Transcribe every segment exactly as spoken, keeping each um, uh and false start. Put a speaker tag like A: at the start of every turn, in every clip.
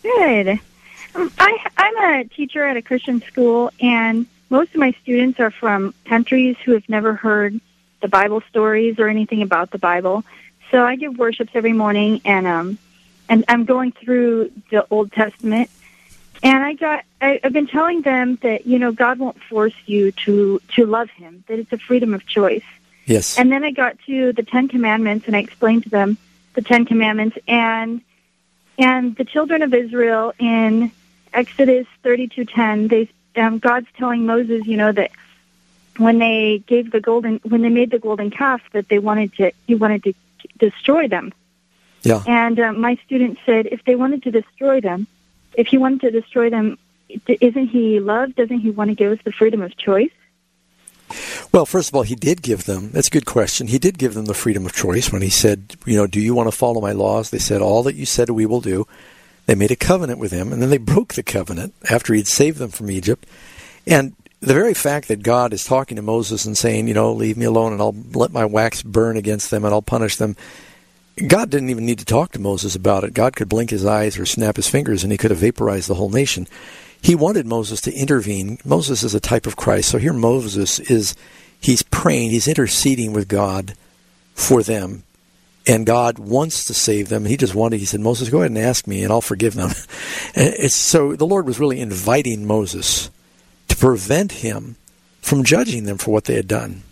A: Good. Um, I, I'm a teacher at a Christian school, and most of my students are from countries who have never heard the Bible stories or anything about the Bible. So I give worships every morning, and um, and I'm going through the Old Testament. And I got, I, I've been telling them that, you know, God won't force you to, to love Him, that it's a freedom of choice.
B: Yes.
A: And then I got to the Ten Commandments, and I explained to them the Ten Commandments, and and the children of Israel in Exodus thirty-two ten, they um, God's telling Moses, you know, that when they gave the golden, when they made the golden calf, that they wanted to, He wanted to destroy them.
B: Yeah.
A: And um, my student said, if they wanted to destroy them, if He wanted to destroy them, isn't He love? Doesn't He want to give us the freedom of choice?
B: Well, first of all, He did give them, that's a good question, He did give them the freedom of choice when He said, you know, do you want to follow my laws? They said, all that you said we will do. They made a covenant with Him, and then they broke the covenant after He'd saved them from Egypt. And the very fact that God is talking to Moses and saying, you know, leave me alone and I'll let my wax burn against them and I'll punish them, God didn't even need to talk to Moses about it. God could blink His eyes or snap His fingers and He could have vaporized the whole nation. He wanted Moses to intervene. Moses is a type of Christ. So here Moses is, he's praying, he's interceding with God for them. And God wants to save them. He just wanted, he said, Moses, go ahead and ask me and I'll forgive them. And it's, so the Lord was really inviting Moses to prevent him from judging them for what they had done.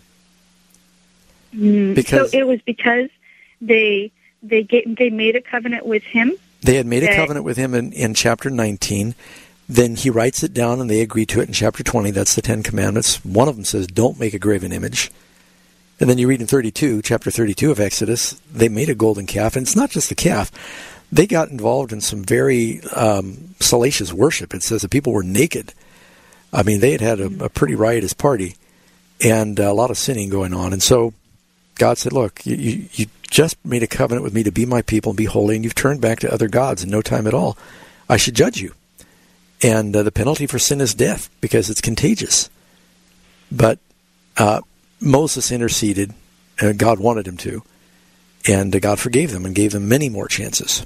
A: Mm,
B: because
A: so it was because they they get, they made a covenant with Him?
B: They had made a covenant with Him in, in chapter nineteen. Then He writes it down and they agree to it in chapter twenty. That's the Ten Commandments. One of them says, don't make a graven image. And then you read in thirty-two, chapter thirty-two of Exodus, they made a golden calf. And it's not just the calf. They got involved in some very um, salacious worship. It says that people were naked. I mean, they had had a, a pretty riotous party and a lot of sinning going on. And so God said, look, you, you, you just made a covenant with me to be my people and be holy, and you've turned back to other gods in no time at all. I should judge you. And uh, the penalty for sin is death because it's contagious. But uh, Moses interceded, and God wanted him to, and uh, God forgave them and gave them many more chances.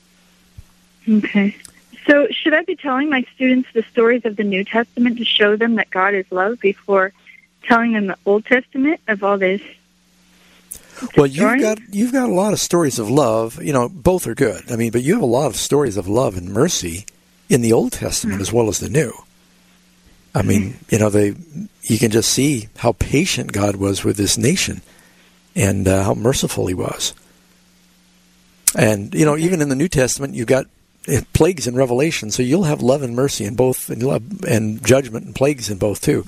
A: Okay. So should I be telling my students the stories of the New Testament to show them that God is love before telling them the Old Testament of all this?
B: Well, you've got you've got a lot of stories of love. You know, both are good. I mean, but you have a lot of stories of love and mercy in the Old Testament as well as the New. I mean, you know, they you can just see how patient God was with this nation and uh, how merciful He was. And, you know, even in the New Testament, you've got plagues in Revelation, so you'll have love and mercy in both, and you'll have, and judgment and plagues in both, too.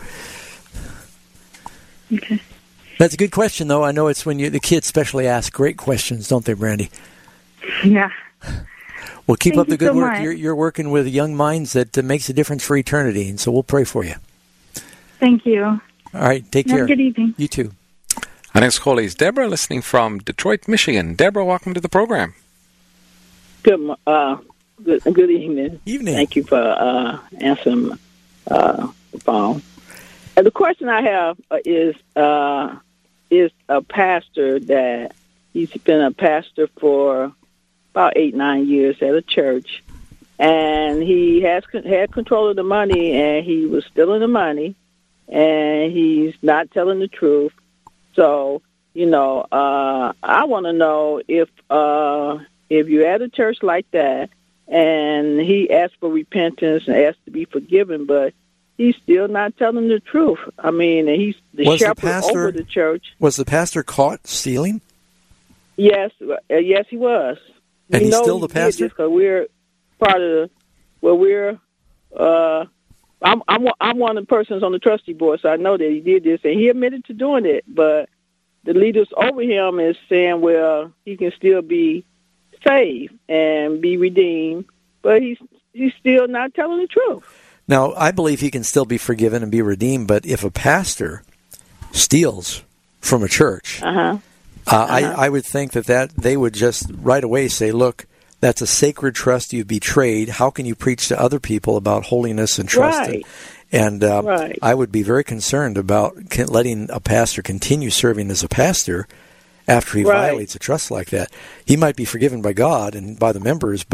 A: Okay.
B: That's a good question, though. I know it's when you the kids especially ask great questions, don't they, Brandy?
A: Yeah.
B: Well, keep
A: Thank
B: up the good
A: so
B: work.
A: much.
B: You're, you're working with young minds that uh, makes a difference for eternity, and so we'll pray for you.
A: Thank you.
B: All right, take
A: Have
B: care.
A: a good evening.
B: You too.
C: Our next call is Deborah, listening from Detroit, Michigan. Deborah, welcome to the program.
D: Good, uh, good, good evening.
B: Evening.
D: Thank you for uh, answering uh, the phone. Uh, the question I have uh, is uh, is a pastor that he's been a pastor for about eight, nine years at a church, and he has had control of the money, and he was stealing the money, and he's not telling the truth. So, you know, uh, I want to know if uh, if you're at a church like that, and he asked for repentance and asked to be forgiven, but he's still not telling the truth. I mean, he's the
B: Was the
D: shepherd
B: pastor-
D: over the church.
B: Was the pastor caught stealing?
D: Yes, uh, yes, he was.
B: And
D: We
B: he's
D: know
B: still the
D: he did
B: pastor?
D: this 'cause we're part of the. Well, we're. Uh, I'm I'm one- I'm one of the persons on the trustee board, so I know that he did this, and he admitted to doing it. But the leaders over him is saying, well, he can still be saved and be redeemed, but he's he's still not telling the truth.
B: Now, I believe he can still be forgiven and be redeemed, but if a pastor steals from a church,
D: Uh-huh.
B: uh,
D: Uh-huh.
B: I, I would think that, that they would just right away say, look, that's a sacred trust you've betrayed. How can you preach to other people about holiness and trust?
D: Right.
B: And, and uh,
D: Right.
B: I would be very concerned about con- letting a pastor continue serving as a pastor after he
D: Right.
B: violates a trust like that. He might be forgiven by God and by the members, but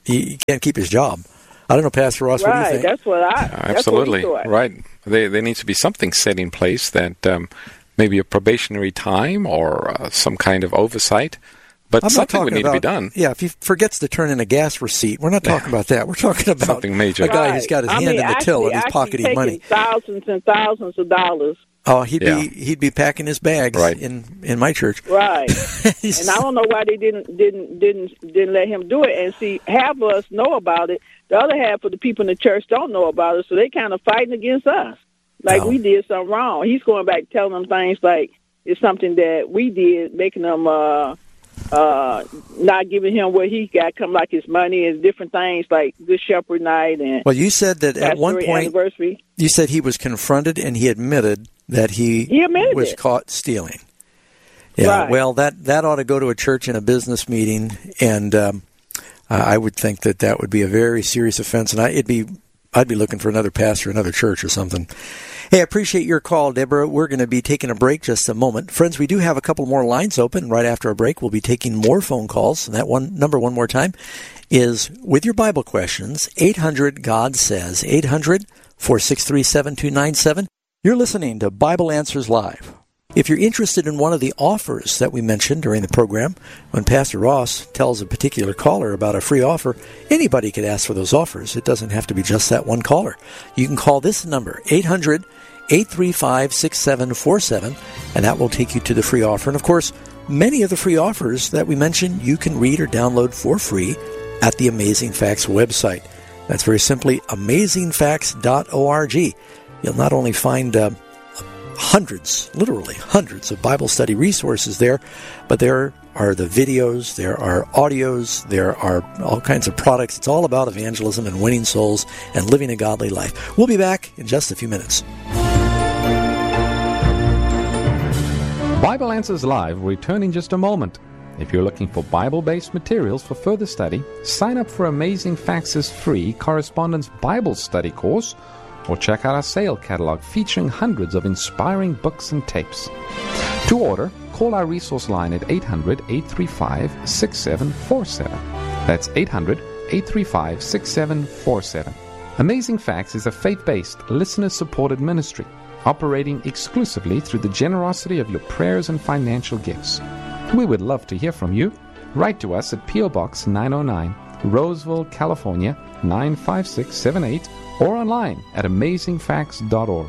B: he, he can't keep his job. I don't know, Pastor Ross, what do you
D: Right,
B: think?
D: that's what I.
C: Uh, absolutely,
D: that's what we thought.
C: right. There, there needs to be something set in place that um, maybe a probationary time or uh, some kind of oversight, but
B: I'm
C: something
B: not
C: would
B: talking
C: need
B: about,
C: to be done.
B: Yeah, if he forgets to turn in a gas receipt, we're not talking about that. We're talking about
C: Something major.
B: a guy
D: Right.
B: who's got his
D: I
B: hand
D: mean,
B: in the
D: actually,
B: till and he's
D: actually
B: pocketing
D: taking
B: money.
D: thousands and thousands of dollars.
B: Oh, he'd
C: Yeah.
B: be he'd be packing his bags
C: Right.
B: in, in my church.
D: Right. And I don't know why they didn't didn't didn't didn't let him do it. And see, half of us know about it. The other half of the people in the church don't know about it, so they kind of fighting against us, like
B: Oh.
D: we did something wrong. He's going back telling them things like it's something that we did, making them uh, uh, not giving him what he got, come like his money and different things like Good Shepherd Night and
B: Well, you said that at one
D: pastoral
B: point
D: anniversary.
B: you said he was confronted and he admitted that he,
D: He admitted
B: was
D: it.
B: caught stealing. Yeah,
D: Right.
B: well, that, that ought to go to a church in a business meeting, and um, uh, I would think that that would be a very serious offense, and I, it'd be I'd be looking for another pastor, another church or something. Hey, I appreciate your call, Deborah. We're going to be taking a break just a moment. Friends, we do have a couple more lines open. Right after a break, we'll be taking more phone calls. And that one number, one more time, is with your Bible questions, eight hundred God Says, eight hundred, four six three, seven two nine seven. You're listening to Bible Answers Live. If you're interested in one of the offers that we mentioned during the program, when Pastor Ross tells a particular caller about a free offer, anybody could ask for those offers. It doesn't have to be just that one caller. You can call this number, eight hundred, eight three five, six seven four seven, and that will take you to the free offer. And of course, many of the free offers that we mentioned, you can read or download for free at the Amazing Facts website. That's very simply amazing facts dot org. You'll not only find uh, hundreds, literally hundreds of Bible study resources there, but there are the videos, there are audios, there are all kinds of products. It's all about evangelism and winning souls and living a godly life. We'll be back in just a few minutes.
E: Bible Answers Live will return in just a moment. If you're looking for Bible-based materials for further study, sign up for Amazing Facts' free Correspondence Bible Study course, or check out our sale catalog featuring hundreds of inspiring books and tapes. To order, call our resource line at eight hundred, eight three five, six seven four seven. That's eight hundred, eight three five, six seven four seven. Amazing Facts is a faith-based, listener-supported ministry operating exclusively through the generosity of your prayers and financial gifts. We would love to hear from you. Write to us at P O. Box nine oh nine, Roseville, California, nine five six seven eight, or online at amazing facts dot org.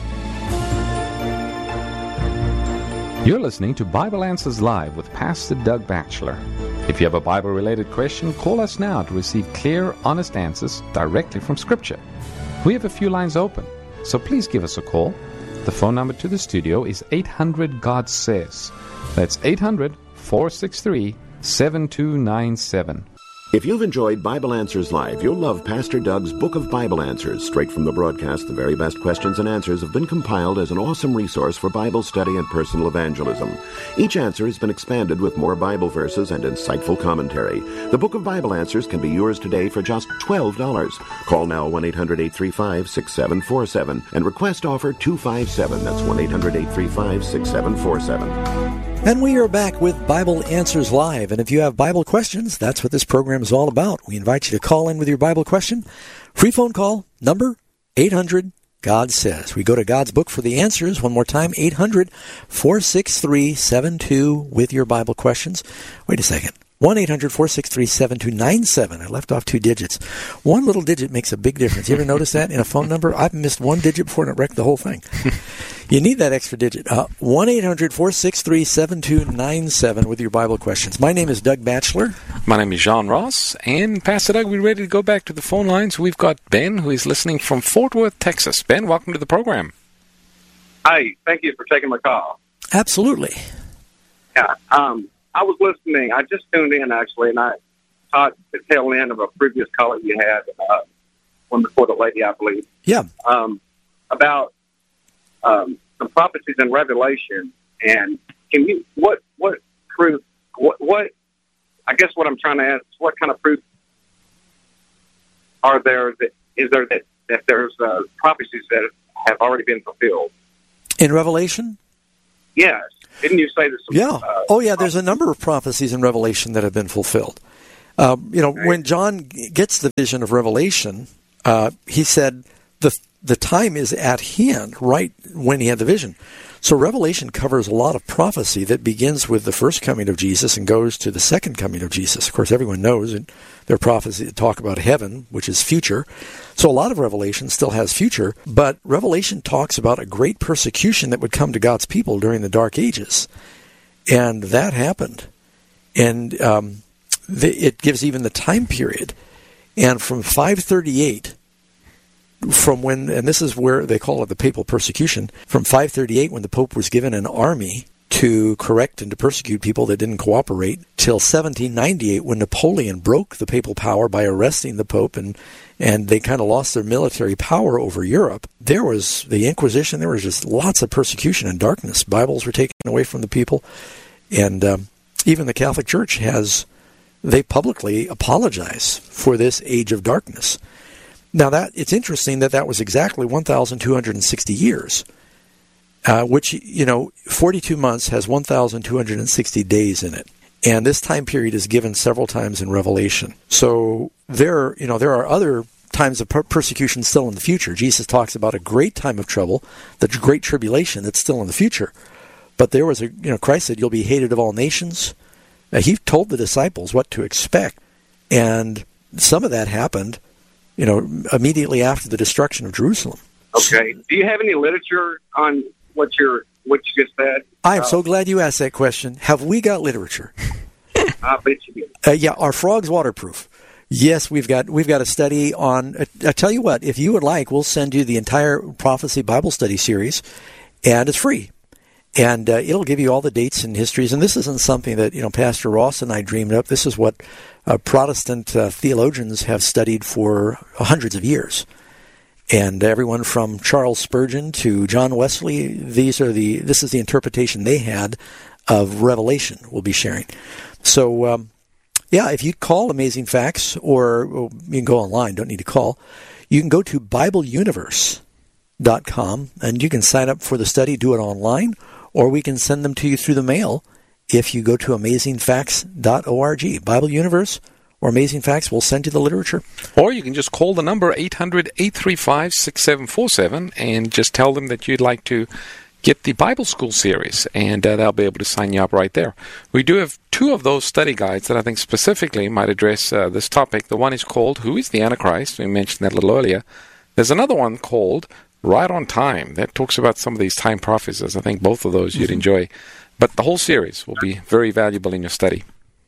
E: You're listening to Bible Answers Live with Pastor Doug Batchelor. If you have a Bible-related question, call us now to receive clear, honest answers directly from Scripture. We have a few lines open, so please give us a call. The phone number to the studio is eight hundred God Says. That's eight hundred, four six three, seven two nine seven.
F: If you've enjoyed Bible Answers Live, you'll love Pastor Doug's Book of Bible Answers. Straight from the broadcast, the very best questions and answers have been compiled as an awesome resource for Bible study and personal evangelism. Each answer has been expanded with more Bible verses and insightful commentary. The Book of Bible Answers can be yours today for just twelve dollars. Call now one eight hundred, eight three five, six seven four seven and request offer two five seven. That's one eight hundred, eight three five, six seven four seven.
B: And we are back with Bible Answers Live. And if you have Bible questions, that's what this program is all about. We invite you to call in with your Bible question. Free phone call, number eight hundred God Says. We go to God's Book for the answers. One more time, eight hundred, four six three, seven two with your Bible questions. Wait a second. one eight hundred, four six three, seven two nine seven. I left off two digits. One little digit makes a big difference. You ever notice that in a phone number? I've missed one digit before and it wrecked the whole thing. You need that extra digit. Uh, one eight hundred, four six three, seven two nine seven with your Bible questions. My name is Doug Batchelor.
C: My name is John Ross. And Pastor Doug, we're ready to go back to the phone lines. We've got Ben, who is listening from Fort Worth, Texas. Ben, welcome to the program.
G: Hi, thank you for taking my call.
B: Absolutely.
G: Yeah, um, I was listening. I just tuned in, actually, and I caught the tail end of a previous call that you had, uh, one before the lady, I believe.
B: Yeah.
G: Um, about um, some prophecies in Revelation, and can you what what proof? What what? I guess what I'm trying to ask is what kind of proof are there that is there that that there's uh, prophecies that have already been fulfilled
B: in Revelation?
G: Yes. Didn't you say this?
B: Yeah.
G: Uh,
B: oh, yeah. There's a number of prophecies in Revelation that have been fulfilled. Um, you know, when John gets the vision of Revelation, uh, he said the the time is at hand, right when he had the vision. So Revelation covers a lot of prophecy that begins with the first coming of Jesus and goes to the second coming of Jesus. Of course, everyone knows that there are prophecies that talk about heaven, which is future. So a lot of Revelation still has future, but Revelation talks about a great persecution that would come to God's people during the Dark Ages. And that happened. And um, the, it gives even the time period. And from five thirty-eight, from when, and this is where they call it the papal persecution, from five thirty-eight, when the Pope was given an army to correct and to persecute people that didn't cooperate, till seventeen ninety-eight, when Napoleon broke the papal power by arresting the Pope, and, and they kind of lost their military power over Europe. There was the Inquisition, there was just lots of persecution and darkness. Bibles were taken away from the people, and um, even the Catholic Church has, they publicly apologize for this age of darkness. Now, that it's interesting that that was exactly one thousand two hundred sixty years, uh, which, you know, forty-two months has one thousand two hundred sixty days in it. And this time period is given several times in Revelation. So there, you know, there are other times of per- persecution still in the future. Jesus talks about a great time of trouble, the great tribulation that's still in the future. But there was a, you know, Christ said, you'll be hated of all nations. Uh, he told the disciples what to expect. And some of that happened, you know, immediately after the destruction of Jerusalem.
G: Okay. Do you have any literature on what you're what you just said?
B: I am
G: uh,
B: so glad you asked that question. Have we got literature?
G: I bet you do.
B: Uh, yeah, are frogs waterproof? Yes, we've got we've got a study on. Uh, I tell you what, if you would like, we'll send you the entire Prophecy Bible Study series, and it's free. And uh, it'll give you all the dates and histories. And this isn't something that, you know, Pastor Ross and I dreamed up. This is what uh, Protestant uh, theologians have studied for hundreds of years. And everyone from Charles Spurgeon to John Wesley, these are the this is the interpretation they had of Revelation we'll be sharing. So, um, yeah, if you call Amazing Facts, or, or you can go online, don't need to call, you can go to Bible Universe dot com and you can sign up for the study, do it online, or we can send them to you through the mail if you go to amazing facts dot org. Bible Universe or Amazing Facts will send you the literature.
C: Or you can just call the number eight hundred, eight three five, six seven four seven and just tell them that you'd like to get the Bible School series, and uh, they'll be able to sign you up right there. We do have two of those study guides that I think specifically might address uh, this topic. The one is called Who is the Antichrist? We mentioned that a little earlier. There's another one called Right on Time that talks about some of these time prophecies. I think both of those you'd mm-hmm. enjoy. But the whole series will be very valuable in your study.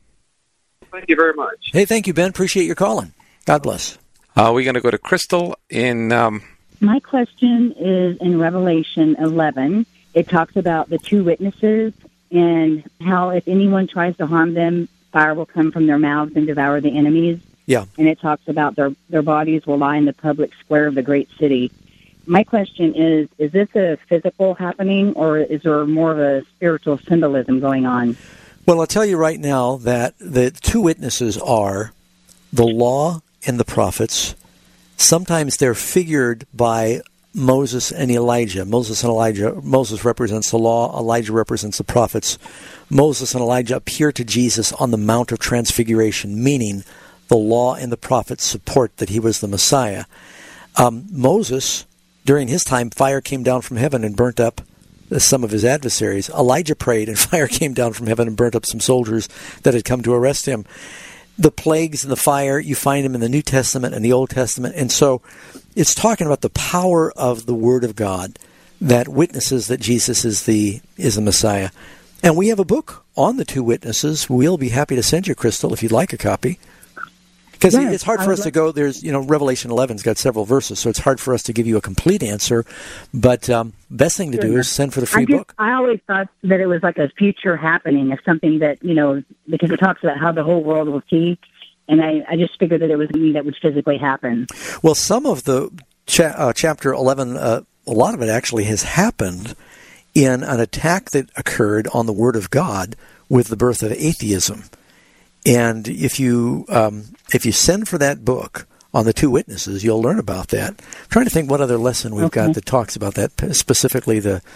G: Thank you very much.
B: Hey, thank you, Ben. Appreciate your calling. God bless.
C: Uh, we're going to go to Crystal in... Um,
H: My question is in Revelation eleven. It talks about the two witnesses and how if anyone tries to harm them, fire will come from their mouths and devour the enemies.
B: Yeah.
H: And it talks about their, their bodies will lie in the public square of the great city. My question is, is this a physical happening, or is there more of a spiritual symbolism going on?
B: Well, I'll tell you right now that the two witnesses are the law and the prophets. Sometimes they're figured by Moses and Elijah. Moses and Elijah. Moses represents the law. Elijah represents the prophets. Moses and Elijah appear to Jesus on the Mount of Transfiguration, meaning the law and the prophets support that he was the Messiah. Um, Moses, during his time, fire came down from heaven and burnt up some of his adversaries. Elijah prayed, and fire came down from heaven and burnt up some soldiers that had come to arrest him. The plagues and the fire, you find them in the New Testament and the Old Testament. And so it's talking about the power of the Word of God that witnesses that Jesus is the is the Messiah. And we have a book on the two witnesses. We'll be happy to send you, Crystal, if you'd like a copy. Because yes, it's hard for us to go, there's, you know, Revelation eleven's got several verses, so it's hard for us to give you a complete answer. But um, best thing to do is send for the free
H: I just,
B: book.
H: I always thought that it was like a future happening, of something that, you know, because it talks about how the whole world will see, and I, I just figured that it was something that would physically happen.
B: Well, some of the cha- uh, chapter eleven, uh, a lot of it actually has happened in an attack that occurred on the Word of God with the birth of atheism. And if you um, if you send for that book on the two witnesses, you'll learn about that. I'm trying to think what other lesson we've
H: okay.
B: got that talks about that, specifically the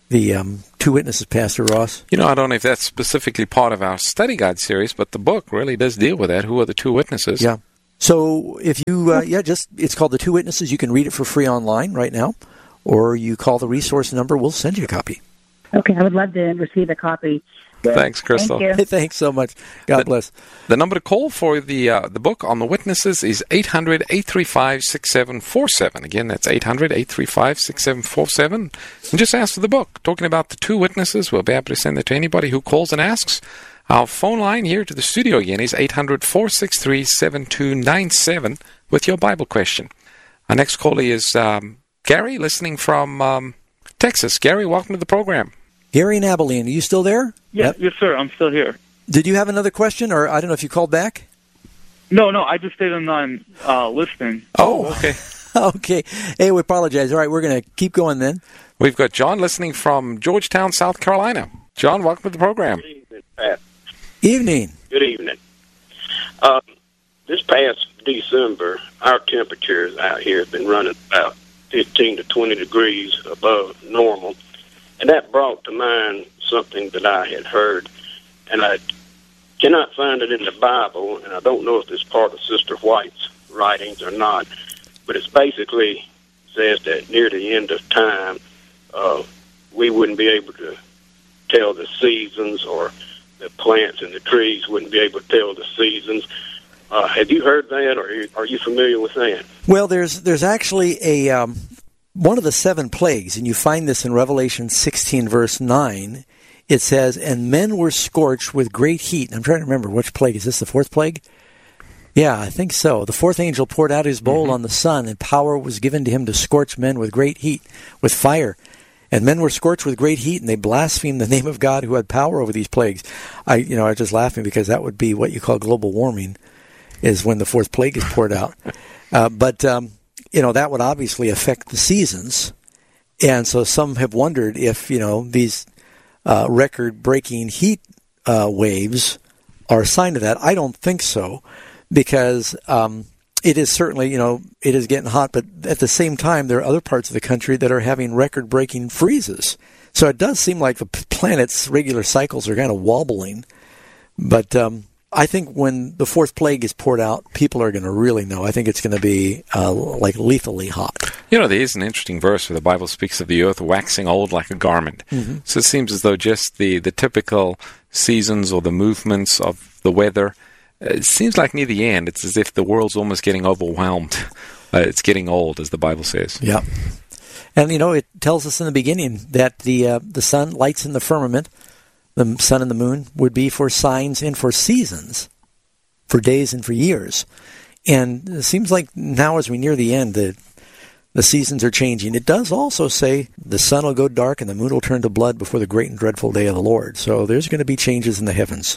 B: the um, two witnesses, Pastor Ross?
C: You know, I don't know if that's specifically part of our study guide series, but the book really does deal with that. Who are the two witnesses?
B: Yeah. So if you, uh, yeah, just, it's called The Two Witnesses. You can read it for free online right now, or you call the resource number. We'll send you a copy.
H: Okay, I would love to receive a copy.
C: Thanks, Crystal.
H: Thank you.
B: Thanks so much. God
C: the,
B: bless.
C: The number to call for the uh, the book on the witnesses is eight hundred, eight three five, six seven four seven. Again, that's eight hundred, eight three five, six seven four seven. And just ask for the book. Talking about the two witnesses, we'll be able to send it to anybody who calls and asks. Our phone line here to the studio again is eight hundred, four six three, seven two nine seven with your Bible question. Our next caller is um, Gary, listening from um, Texas. Gary, welcome to the program.
B: Gary in Abilene, are you still there?
I: Yes, yes, sir. I'm still here.
B: Did you have another question, or I don't know if you called back?
I: No, no. I just stayed on uh, listening.
C: Oh, okay.
B: Okay. Hey, we apologize. All right, we're going to keep going then.
C: We've got John listening from Georgetown, South Carolina. John, welcome to the program.
J: Good evening, Pat.
B: Evening.
J: Good evening. Uh, this past December, our temperatures out here have been running about fifteen to twenty degrees above normal. And that brought to mind something that I had heard, and I cannot find it in the Bible, and I don't know if it's part of Sister White's writings or not, but it basically says that near the end of time, uh, we wouldn't be able to tell the seasons, or the plants and the trees wouldn't be able to tell the seasons. Uh, have you heard that, or are you familiar with that?
B: Well, there's there's actually a... Um one of the seven plagues, and you find this in Revelation sixteen, verse nine, it says, and men were scorched with great heat. I'm trying to remember, which plague? Is this the fourth plague? Yeah, I think so. The fourth angel poured out his bowl mm-hmm. on the sun, and power was given to him to scorch men with great heat, with fire. And men were scorched with great heat, and they blasphemed the name of God who had power over these plagues. I, you know, I was just laughing because that would be what you call global warming, is when the fourth plague is poured out. Uh, but... Um, You know, that would obviously affect the seasons. And so some have wondered if, you know, these uh, record-breaking heat uh, waves are a sign of that. I don't think so, because um, it is certainly, you know, it is getting hot. But at the same time, there are other parts of the country that are having record-breaking freezes. So it does seem like the planet's regular cycles are kind of wobbling. But... Um, I think when the fourth plague is poured out, people are going to really know. I think it's going to be uh, like lethally hot.
C: You know, there is an interesting verse where the Bible speaks of the earth waxing old like a garment. Mm-hmm. So it seems as though just the, the typical seasons or the movements of the weather, uh, it seems like near the end, it's as if the world's almost getting overwhelmed. Uh, it's getting old, as the Bible says.
B: Yeah. And, you know, it tells us in the beginning that the uh, the sun lights in the firmament. The sun and the moon would be for signs and for seasons, for days and for years. And it seems like now as we near the end, the the seasons are changing. It does also say the sun will go dark and the moon will turn to blood before the great and dreadful day of the Lord. So there's going to be changes in the heavens.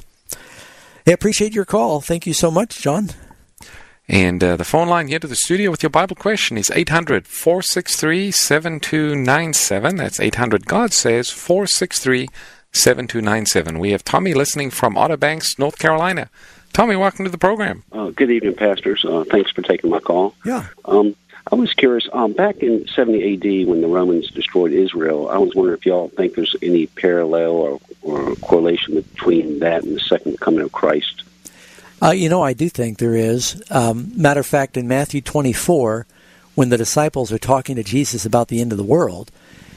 B: I appreciate your call. Thank you so much, John.
C: And uh, the phone line here to the studio with your Bible question is eight hundred, four six three, seven two nine seven. That's eight hundred, God says, four six three, seven two nine seven. We have Tommy listening from Outer Banks, North Carolina. Tommy, welcome to the program.
K: Uh, good evening, pastors. Uh, thanks for taking my call.
B: Yeah.
K: Um, I was curious, um, back in seventy A D when the Romans destroyed Israel, I was wondering if y'all think there's any parallel or, or correlation between that and the second coming of Christ.
B: Uh, you know, I do think there is. Um, matter of fact, in Matthew twenty-four, when the disciples are talking to Jesus about the end of the world,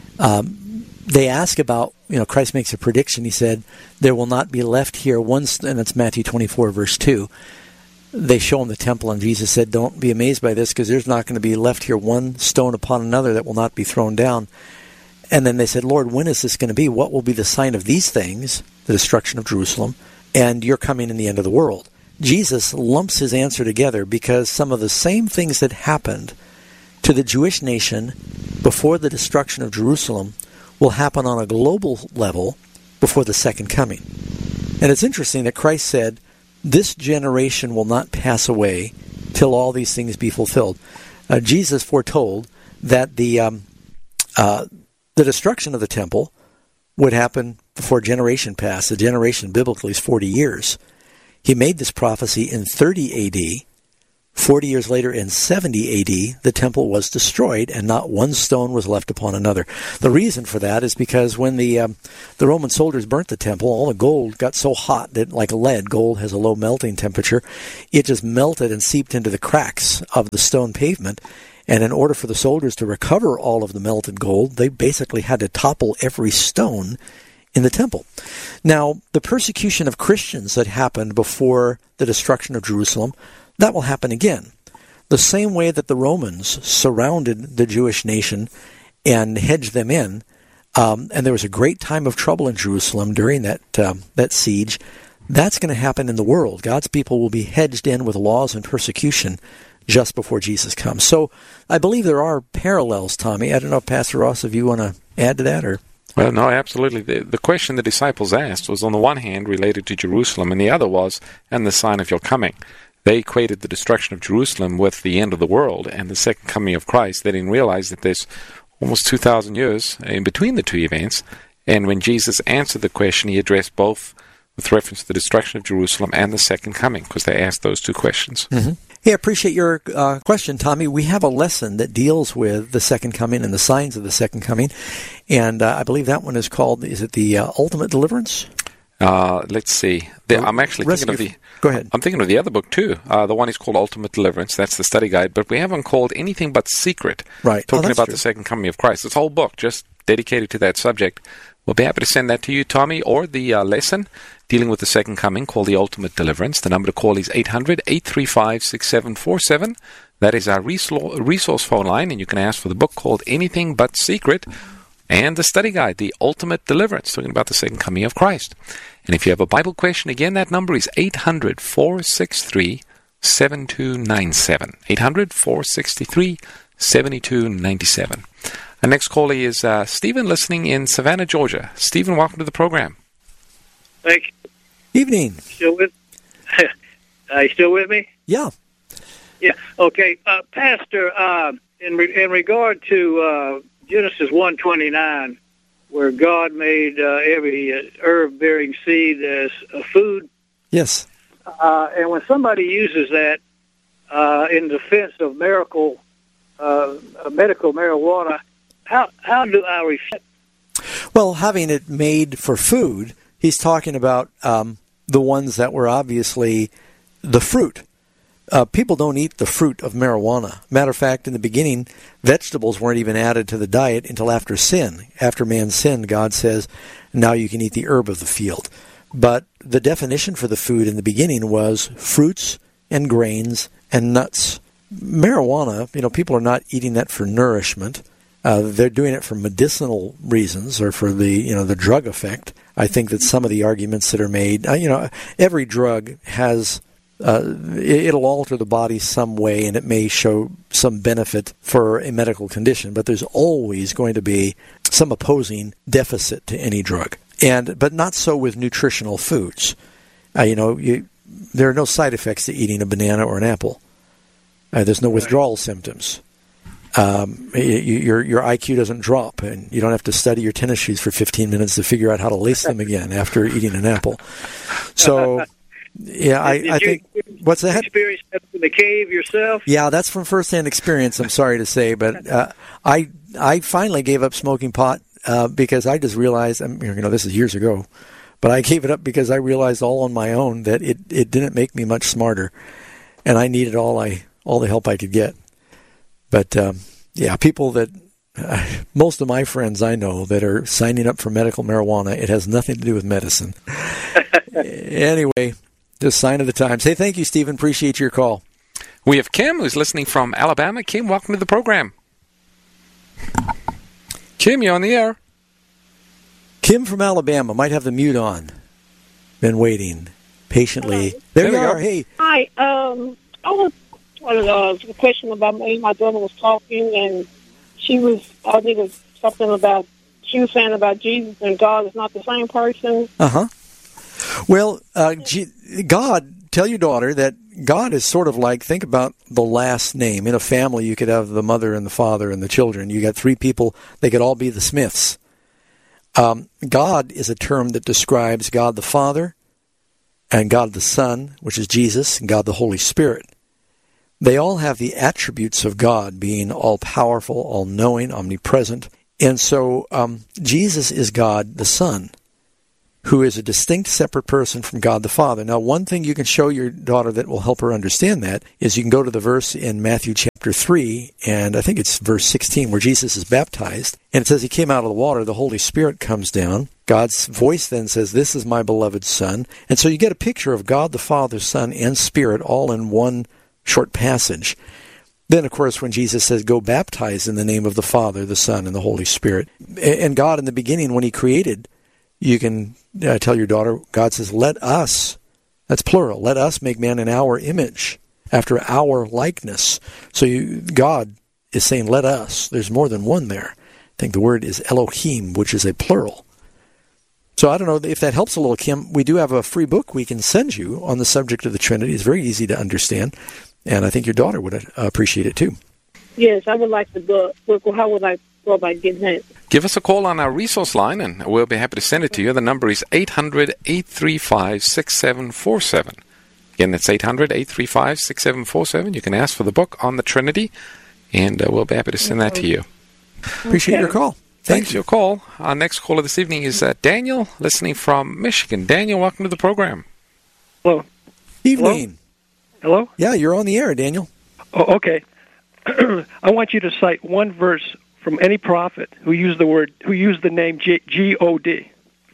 B: um, they ask about, you know, Christ makes a prediction. He said, there will not be left here one, st-, and it's Matthew twenty-four, verse two. They show him the temple, and Jesus said, don't be amazed by this, because there's not going to be left here one stone upon another that will not be thrown down. And then they said, Lord, when is this going to be? What will be the sign of these things, the destruction of Jerusalem, and your coming in the end of the world? Jesus lumps his answer together because some of the same things that happened to the Jewish nation before the destruction of Jerusalem will happen on a global level before the second coming. And it's interesting that Christ said, this generation will not pass away till all these things be fulfilled. Uh, Jesus foretold that the um, uh, the destruction of the temple would happen before a generation passed. A generation biblically is forty years. He made this prophecy in thirty A D, Forty years later, in seventy A D, the temple was destroyed, and not one stone was left upon another. The reason for that is because when the um, the Roman soldiers burnt the temple, all the gold got so hot that, like lead, gold has a low melting temperature, it just melted and seeped into the cracks of the stone pavement. And in order for the soldiers to recover all of the melted gold, they basically had to topple every stone in the temple. Now, the persecution of Christians that happened before the destruction of Jerusalem, that will happen again. The same way that the Romans surrounded the Jewish nation and hedged them in, um, and there was a great time of trouble in Jerusalem during that um, that siege, that's going to happen in the world. God's people will be hedged in with laws and persecution just before Jesus comes. So I believe there are parallels, Tommy. I don't know, if Pastor Ross, if you want to add to that, or...
C: Well, no, absolutely. The, the question the disciples asked was on the one hand related to Jerusalem, and the other was, and the sign of your coming. They equated the destruction of Jerusalem with the end of the world and the second coming of Christ. They didn't realize that there's almost two thousand years in between the two events. And when Jesus answered the question, he addressed both with reference to the destruction of Jerusalem and the second coming, because they asked those two questions.
B: Mm-hmm. Hey, I appreciate your uh, question, Tommy. We have a lesson that deals with the second coming and the signs of the second coming. And uh, I believe that one is called, is it the uh, Ultimate Deliverance?
C: Uh, let's see. The, I'm actually thinking of the...
B: Go ahead.
C: I'm thinking of the other book, too. Uh, the one is called Ultimate Deliverance. That's the study guide. But we have one called Anything But Secret.
B: Right.
C: Talking
B: oh,
C: about
B: true.
C: the second coming of Christ. It's a whole book just dedicated to that subject. We'll be happy to send that to you, Tommy, or the uh, lesson dealing with the second coming called The Ultimate Deliverance. The number to call is eight hundred, eight three five, six seven four seven. That is our resource phone line, and you can ask for the book called Anything But Secret and the study guide, The Ultimate Deliverance, talking about the second coming of Christ. And if you have a Bible question, again, that number is eight hundred, four six three, seven two nine seven. eight hundred, four six three, seven two nine seven. Our next caller is uh, Stephen, listening in Savannah, Georgia. Stephen, welcome to the program.
L: Thank you.
B: Evening.
L: Still with? Are you still with me?
B: Yeah.
L: Yeah. Okay, uh, Pastor. Uh, in re- in regard to uh, Genesis one twenty nine, where God made uh, every uh, herb-bearing seed as a food.
B: Yes.
L: Uh, and when somebody uses that uh, in defense of miracle, uh, medical marijuana, how how do I reflect?
B: Well, having it made for food, he's talking about um, the ones that were obviously the fruit. Uh, people don't eat the fruit of marijuana. Matter of fact, in the beginning, vegetables weren't even added to the diet until after sin. After man sinned, God says, now you can eat the herb of the field. But the definition for the food in the beginning was fruits and grains and nuts. Marijuana, you know, people are not eating that for nourishment. Uh, they're doing it for medicinal reasons or for the, you know, the drug effect. I think that some of the arguments that are made, uh, you know, every drug has... Uh, it'll alter the body some way, and it may show some benefit for a medical condition, but there's always going to be some opposing deficit to any drug. And but not so with nutritional foods. Uh, you know, you, there are no side effects to eating a banana or an apple. Uh, there's no withdrawal symptoms. Um, you, your your I Q doesn't drop, and you don't have to study your tennis shoes for fifteen minutes to figure out how to lace them again after eating an apple. So... Yeah, I,
L: Did
B: I think... What's that?
L: Experience that in the cave yourself?
B: Yeah, that's from firsthand experience, I'm sorry to say. But uh, I I finally gave up smoking pot uh, because I just realized, you know, this is years ago, but I gave it up because I realized all on my own that it, it didn't make me much smarter, and I needed all I all the help I could get. But, um, yeah, people that... Uh, most of my friends I know that are signing up for medical marijuana, it has nothing to do with medicine. Anyway... Just sign of the times. Hey, thank you, Stephen. Appreciate your call.
C: We have Kim, who's listening from Alabama. Kim, welcome to the program. Kim, you're on the air.
B: Kim from Alabama. Might have the mute on. Been waiting patiently.
M: Hello.
B: There, there you are. Hey.
M: Hi. Um, I was uh, a question about me. My daughter was talking, and she was, I think it was something about, she was saying about Jesus and God is not the same person.
B: Uh-huh. Well, uh, God, tell your daughter that God is sort of like, think about the last name. In a family, you could have the mother and the father and the children. You got three people. They could all be the Smiths. Um, God is a term that describes God the Father and God the Son, which is Jesus, and God the Holy Spirit. They all have the attributes of God, being all-powerful, all-knowing, omnipresent. And so um, Jesus is God the Son, who is a distinct, separate person from God the Father. Now, one thing you can show your daughter that will help her understand that is you can go to the verse in Matthew chapter three, and I think it's verse sixteen, where Jesus is baptized. And it says he came out of the water, the Holy Spirit comes down. God's voice then says, "This is my beloved Son." And so you get a picture of God the Father, Son, and Spirit all in one short passage. Then, of course, when Jesus says, "Go baptize in the name of the Father, the Son, and the Holy Spirit." And God, in the beginning, when he created, you can uh, tell your daughter, God says, "Let us," that's plural, "let us make man in our image, after our likeness." So you, God is saying, "Let us." There's more than one there. I think the word is Elohim, which is a plural. So I don't know if that helps a little, Kim. We do have a free book we can send you on the subject of the Trinity. It's very easy to understand, and I think your daughter would uh, appreciate it too.
M: Yes, I would like the book. Well, how would I go about getting it?
C: Give us a call on our resource line, and we'll be happy to send it to you. The number is eight hundred, eight three five, six seven four seven. Again, that's eight hundred, eight three five, six seven four seven. You can ask for the book on the Trinity, and uh, we'll be happy to send that to you.
B: Appreciate okay. your call.
C: Thanks for your call. Our next caller this evening is uh, Daniel, listening from Michigan. Daniel, welcome to the program.
N: Hello.
B: Evening.
N: Hello?
B: Yeah, you're on the air, Daniel.
N: Oh, okay. I want you to cite one verse from any prophet who used the word, who used the name G O D.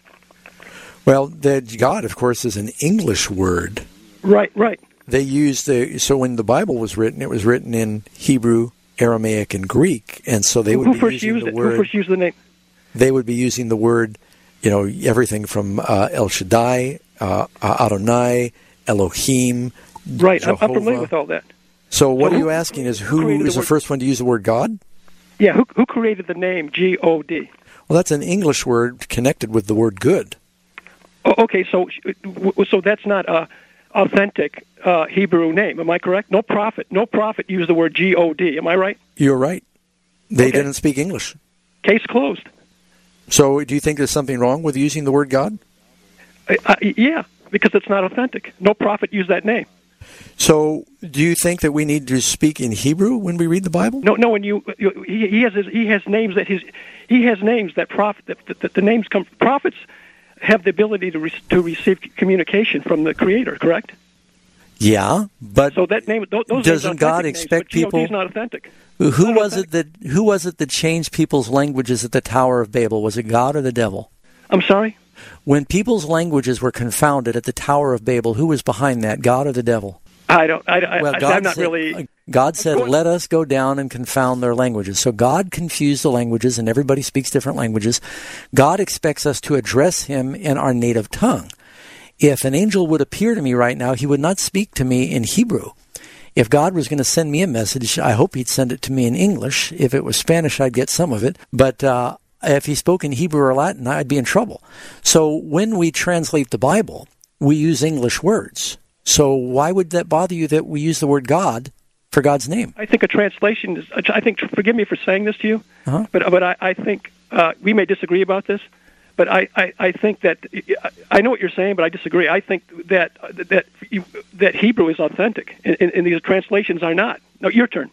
B: Well, the God, of course, is an English word.
N: Right, right.
B: They used the so when the Bible was written, it was written in Hebrew, Aramaic, and Greek, and so they would
N: who
B: be
N: first
B: using
N: used
B: the
N: it?
B: word.
N: Who first used the name?
B: They would be using the word, you know, everything from uh, El Shaddai, uh, Adonai, Elohim.
N: Right,
B: Jehovah.
N: I'm familiar with all that.
B: So what
N: so
B: are you asking is who is the, the first one to use the word God?
N: Yeah, who who created the name G O D?
B: Well, that's an English word connected with the word good.
N: Oh, okay, so so that's not a authentic uh, Hebrew name. Am I correct? No prophet, no prophet used the word G O D. Am I right?
B: You're right. They
N: okay.
B: didn't speak English.
N: Case closed.
B: So do you think there's something wrong with using the word God?
N: Uh, uh, yeah, because it's not authentic. No prophet used that name.
B: So, do you think that we need to speak in Hebrew when we read the Bible?
N: No, no. When you, you he, he has his, he has names that his he has names that prophet that, that the names come. Prophets have the ability to re, to receive communication from the Creator. Correct?
B: Yeah, but
N: so that name those
B: doesn't God expect
N: names,
B: people?
N: He's not authentic.
B: Who was it that who was it that changed people's languages at the Tower of Babel? Was it God or the devil?
N: I'm sorry?
B: When people's languages were confounded at the Tower of Babel, who was behind that, God or the devil?
N: I don't. I, I,
B: well,
N: I,
B: God
N: I'm not
B: said,
N: really.
B: God said, "Let us go down and confound their languages." So God confused the languages, and everybody speaks different languages. God expects us to address Him in our native tongue. If an angel would appear to me right now, he would not speak to me in Hebrew. If God was going to send me a message, I hope He'd send it to me in English. If it was Spanish, I'd get some of it. But uh, if He spoke in Hebrew or Latin, I'd be in trouble. So when we translate the Bible, we use English words. So why would that bother you that we use the word God for God's name?
N: I think a translation is, I think, forgive me for saying this to you, uh-huh. but but I, I think uh, we may disagree about this, but I, I, I think that, I know what you're saying, but I disagree. I think that that that Hebrew is authentic, and, and these translations are not. No, your turn.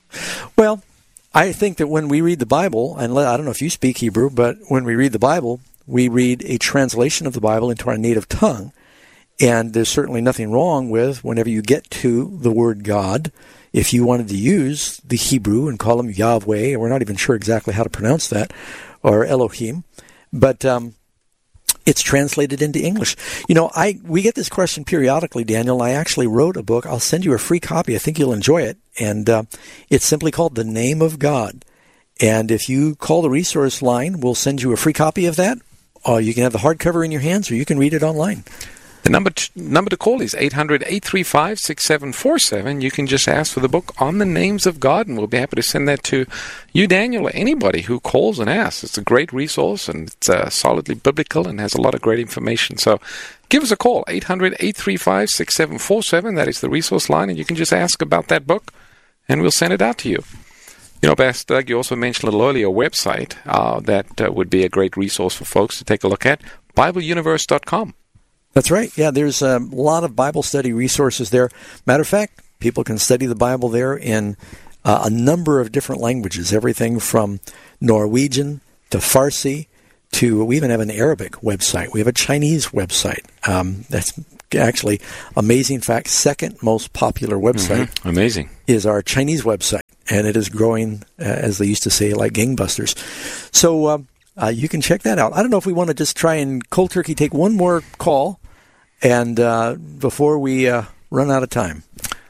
B: Well, I think that when we read the Bible, and I don't know if you speak Hebrew, but when we read the Bible, we read a translation of the Bible into our native tongue. And there's certainly nothing wrong with, whenever you get to the word God, if you wanted to use the Hebrew and call him Yahweh, we're not even sure exactly how to pronounce that, or Elohim, but um, it's translated into English. You know, I we get this question periodically, Daniel. I actually wrote a book. I'll send you a free copy. I think you'll enjoy it. And uh, it's simply called The Name of God. And if you call the resource line, we'll send you a free copy of that. Uh, you can have the hardcover in your hands, or you can read it online.
C: The number to, number to call is eight hundred, eight three five, six seven four seven. You can just ask for the book on the names of God, and we'll be happy to send that to you, Daniel, or anybody who calls and asks. It's a great resource, and it's uh, solidly biblical and has a lot of great information. So give us a call, eight hundred, eight three five, six seven four seven. That is the resource line, and you can just ask about that book, and we'll send it out to you. You know, Pastor Doug, you also mentioned a little earlier a website uh, that uh, would be a great resource for folks to take a look at, Bible Universe dot com.
B: That's right. Yeah, there's a lot of Bible study resources there. Matter of fact, People can study the Bible there in uh, a number of different languages, everything from Norwegian to Farsi to, we even have an Arabic website. We have a Chinese website. Um, that's actually, Amazing Facts' second most popular website.
C: Mm-hmm. Amazing.
B: Is our Chinese website, and it is growing, uh, as they used to say, like gangbusters. So uh, uh, you can check that out. I don't know if we want to just try and cold turkey take one more call, and uh, before we uh, run out of time.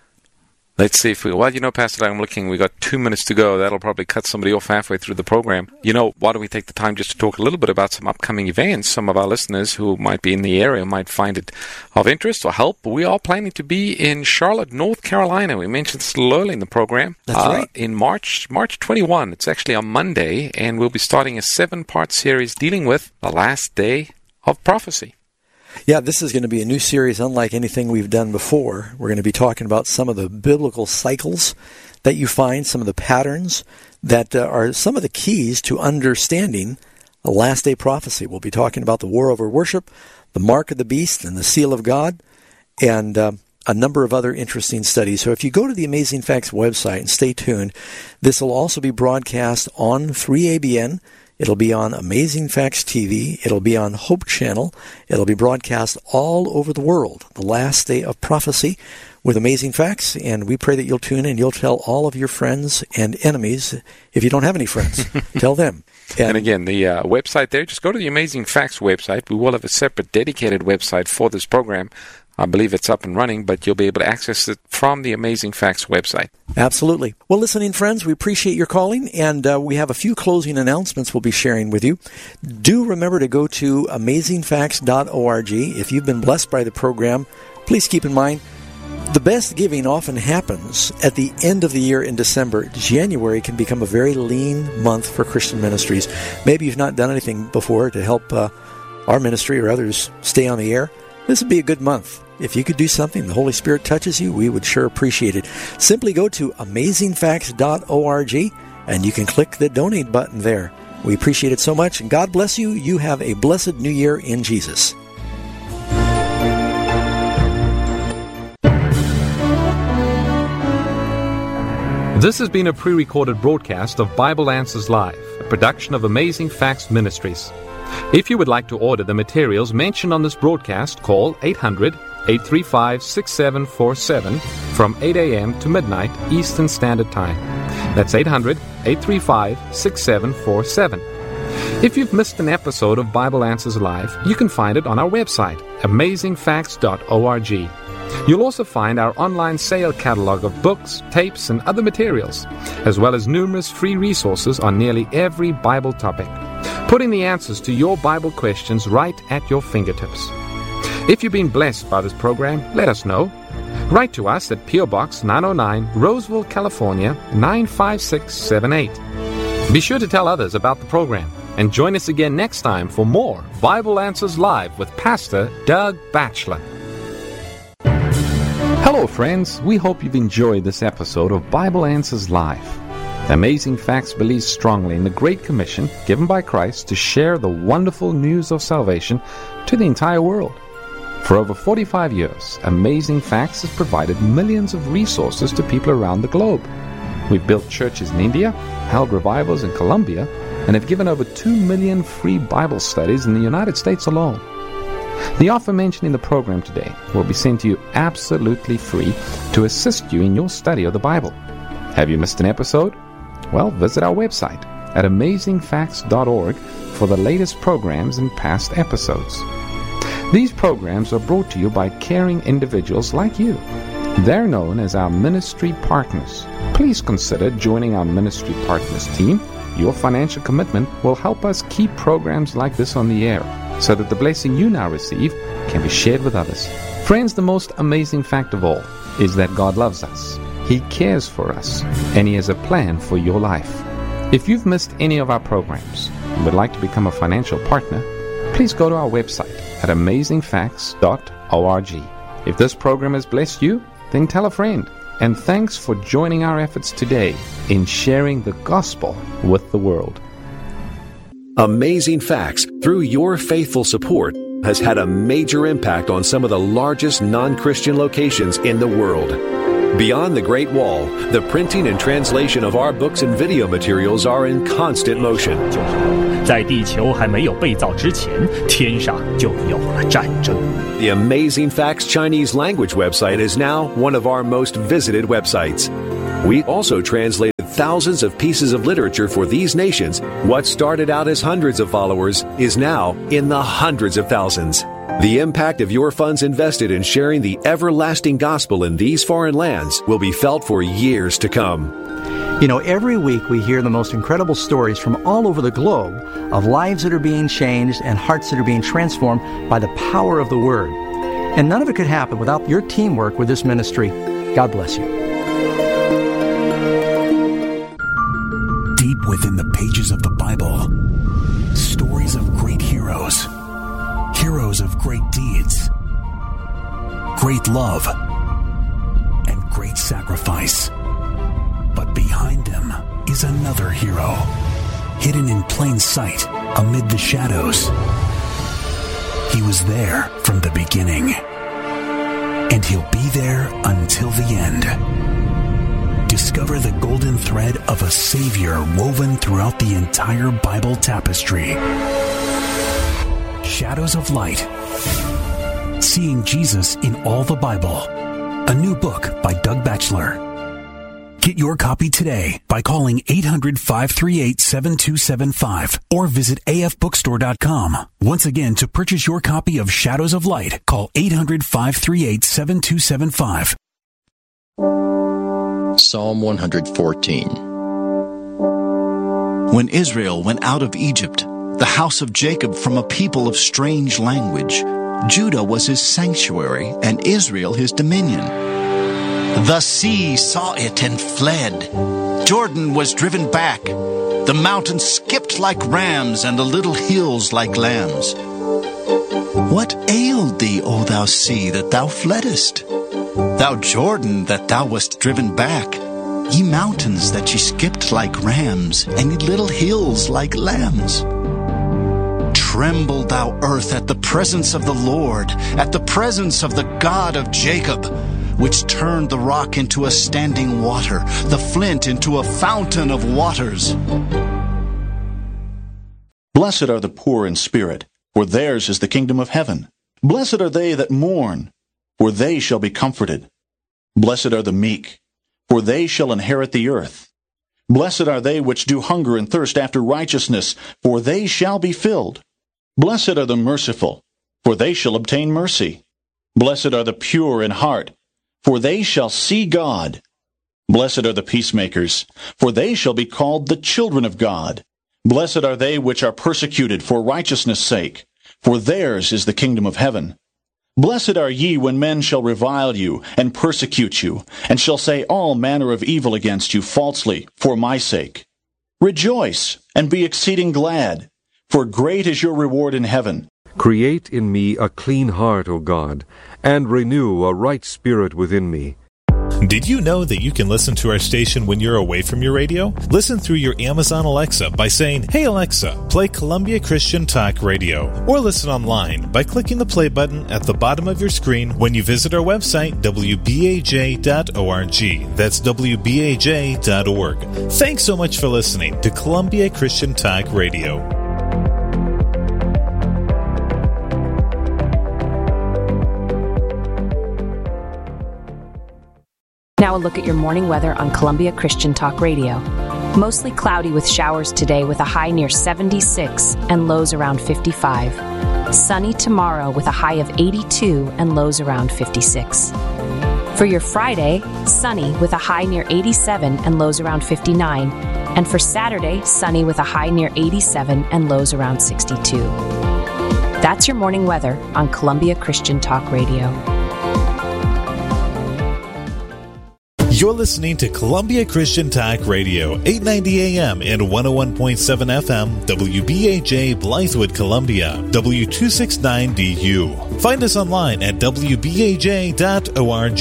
C: Let's see if we... Well, you know, Pastor, I'm looking, we got two minutes to go. That'll probably cut somebody off halfway through the program. You know, why don't we take the time just to talk a little bit about some upcoming events? Some of our listeners who might be in the area might find it of interest or help. We are planning to be in Charlotte, North Carolina. We mentioned this a little early in the program.
B: That's
C: uh,
B: right.
C: In March, March twenty-first. It's actually on Monday, and we'll be starting a seven-part series dealing with the last day of prophecy.
B: Yeah, this is going to be a new series unlike anything we've done before. We're going to be talking about some of the biblical cycles that you find, some of the patterns that uh, are some of the keys to understanding the last day prophecy. We'll be talking about the war over worship, the mark of the beast, and the seal of God, and uh, a number of other interesting studies. So if you go to the Amazing Facts website and stay tuned, this will also be broadcast on three A B N. It'll be on Amazing Facts T V. It'll be on Hope Channel. It'll be broadcast all over the world. The last day of prophecy with Amazing Facts. And we pray that you'll tune in. You'll tell all of your friends and enemies. If you don't have any friends, tell them.
C: And, and again, the uh, website there, just go to the Amazing Facts website. We will have a separate dedicated website for this program. I believe it's up and running, but you'll be able to access it from the Amazing Facts website.
B: Absolutely. Well, listening friends, we appreciate your calling, and uh, we have a few closing announcements we'll be sharing with you. Do remember to go to amazing facts dot org. If you've been blessed by the program, please keep in mind, the best giving often happens at the end of the year in December. January can become a very lean month for Christian ministries. Maybe you've not done anything before to help uh, our ministry or others stay on the air. This would be a good month. If you could do something, the Holy Spirit touches you, we would sure appreciate it. Simply go to amazing facts dot org and you can click the donate button there. We appreciate it so much, and God bless you. You have a blessed new year in Jesus.
E: This has been a pre-recorded broadcast of Bible Answers Live, a production of Amazing Facts Ministries. If you would like to order the materials mentioned on this broadcast, call eight hundred, eight three five, six seven four seven from eight a.m. to midnight Eastern Standard Time. That's eight hundred, eight three five, six seven four seven. If you've missed an episode of Bible Answers Live, you can find it on our website, amazing facts dot org. You'll also find our online sale catalog of books, tapes, and other materials, as well as numerous free resources on nearly every Bible topic, putting the answers to your Bible questions right at your fingertips. If you've been blessed by this program, let us know. Write to us at P O. Box nine oh nine, Roseville, California, nine five six seven eight. Be sure to tell others about the program, and join us again next time for more Bible Answers Live with Pastor Doug Batchelor. Hello, friends. We hope you've enjoyed this episode of Bible Answers Live. Amazing Facts believes strongly in the Great Commission given by Christ to share the wonderful news of salvation to the entire world. For over forty-five years, Amazing Facts has provided millions of resources to people around the globe. We've built churches in India, held revivals in Colombia, and have given over two million free Bible studies in the United States alone. The offer mentioned in the program today will be sent to you absolutely free to assist you in your study of the Bible. Have you missed an episode? Well, visit our website at amazing facts dot org for the latest programs and past episodes. These programs are brought to you by caring individuals like you. They're known as our ministry partners. Please consider joining our ministry partners team. Your financial commitment will help us keep programs like this on the air, so that the blessing you now receive can be shared with others. Friends, the most amazing fact of all is that God loves us. He cares for us, and He has a plan for your life. If you've missed any of our programs and would like to become a financial partner, please go to our website at amazing facts dot org. If this program has blessed you, then tell a friend. And thanks for joining our efforts today in sharing the gospel with the world.
O: Amazing Facts, through your faithful support, has had a major impact on some of the largest non-Christian locations in the world. Beyond the Great Wall, the printing and translation of our books and video materials are in constant motion.
P: 在地球还没有被造之前，天上就有了战争。
O: The Amazing Facts Chinese language website is now one of our most visited websites. We also translated thousands of pieces of literature for these nations. What started out as hundreds of followers is now in the hundreds of thousands. The impact of your funds invested in sharing the everlasting gospel in these foreign lands will be felt for years to come.
Q: You know, every week we hear the most incredible stories from all over the globe of lives that are being changed and hearts that are being transformed by the power of the Word. And none of it could happen without your teamwork with this ministry. God bless you.
R: Deep within the pages of the Bible, stories of great heroes, heroes of great deeds, great love, and great sacrifice. But behind them is another hero, hidden in plain sight amid the shadows. He was there from the beginning, and he'll be there until the end. Discover the golden thread of a Savior woven throughout the entire Bible tapestry. Shadows of Light. Seeing Jesus in all the Bible. A new book by Doug Batchelor. Get your copy today by calling eight hundred, five three eight, seven two seven five or visit a f bookstore dot com. Once again, to purchase your copy of Shadows of Light, call eight hundred, five three eight, seven two seven five.
S: Psalm one fourteen.
T: When Israel went out of Egypt, the house of Jacob from a people of strange language, Judah was his sanctuary and Israel his dominion. The sea saw it and fled. Jordan was driven back. The mountains skipped like rams and the little hills like lambs. What ailed thee, O thou sea, that thou fleddest? Thou Jordan, that thou wast driven back? Ye mountains, that ye skipped like rams, and ye little hills like lambs. Tremble, thou earth, at the presence of the Lord, at the presence of the God of Jacob, which turned the rock into a standing water, the flint into a fountain of waters.
U: Blessed are the poor in spirit, for theirs is the kingdom of heaven. Blessed are they that mourn, for they shall be comforted. Blessed are the meek, for they shall inherit the earth. Blessed are they which do hunger and thirst after righteousness, for they shall be filled. Blessed are the merciful, for they shall obtain mercy. Blessed are the pure in heart, for they shall see God. Blessed are the peacemakers, for they shall be called the children of God. Blessed are they which are persecuted for righteousness' sake, for theirs is the kingdom of heaven. Blessed are ye when men shall revile you, and persecute you, and shall say all manner of evil against you falsely, for my sake. Rejoice, and be exceeding glad, for great is your reward in heaven.
V: Create in me a clean heart, O God, and renew a right spirit within me.
W: Did you know that you can listen to our station when you're away from your radio? Listen through your Amazon Alexa by saying, "Hey Alexa, play Columbia Christian Talk Radio." Or listen online by clicking the play button at the bottom of your screen when you visit our website, w b a j dot org. That's w b a j dot org. Thanks so much for listening to Columbia Christian Talk Radio.
X: Now a look at your morning weather on Columbia Christian Talk Radio. Mostly cloudy with showers today with a high near seventy-six and lows around fifty-five. Sunny tomorrow with a high of eighty-two and lows around fifty-six. For your Friday, sunny with a high near eighty-seven and lows around fifty-nine. And for Saturday, sunny with a high near eighty-seven and lows around sixty-two. That's your morning weather on Columbia Christian Talk Radio.
W: You're listening to Columbia Christian Talk Radio, eight ninety A M and one oh one point seven F M, W B A J Blythewood, Columbia, W two sixty-nine D U. Find us online at w b a j dot org.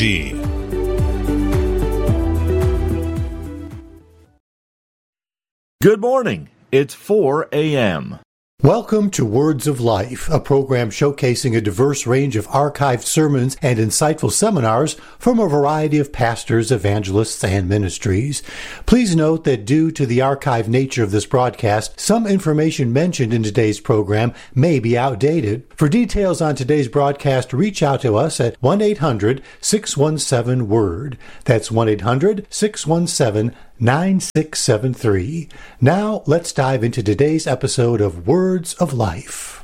Y: Good morning. It's four A M
A: Welcome to Words of Life, a program showcasing a diverse range of archived sermons and insightful seminars from a variety of pastors, evangelists, and ministries. Please note that due to the archived nature of this broadcast, some information mentioned in today's program may be outdated. For details on today's broadcast, reach out to us at one eight hundred six one seven word. That's one eight hundred six one seven nine six seven three. Now, let's dive into today's episode of Words of Life.